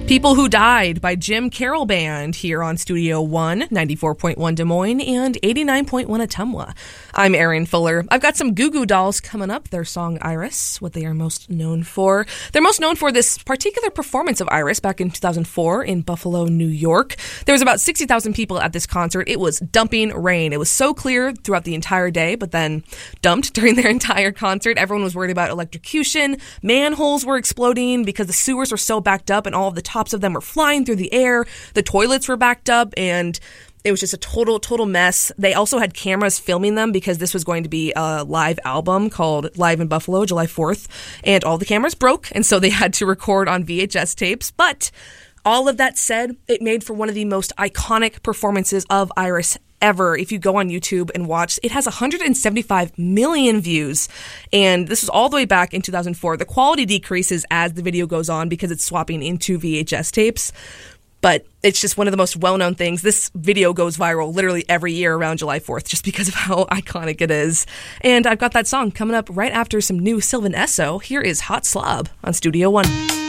People Who Died by Jim Carroll Band here on Studio One, 94.1 Des Moines and 89.1 Ottumwa. I'm Erin Fuller. I've got some Goo Goo Dolls coming up, their song Iris, what they are most known for. They're most known for this particular performance of Iris back in 2004 in Buffalo, New York. There was about 60,000 people at this concert. It was dumping rain. It was so clear throughout the entire day, but then dumped during their entire concert. Everyone was worried about electrocution. Manholes were exploding because the sewers were so backed up and all of the tops of them were flying through the air. The toilets were backed up and it was just a total mess. They also had cameras filming them because this was going to be a live album called Live in Buffalo, July 4th. And all the cameras broke, and so they had to record on VHS tapes. But all of that said, it made for one of the most iconic performances of Iris ever. If you go on YouTube and watch, it has 175 million views, and this was all the way back in 2004. The quality decreases as the video goes on because it's swapping into VHS tapes, but it's just one of the most well-known things. This video goes viral literally every year around July 4th just because of how iconic it is. And I've got that song coming up right after some new Sylvan Esso. Here is Hot Slob on Studio One.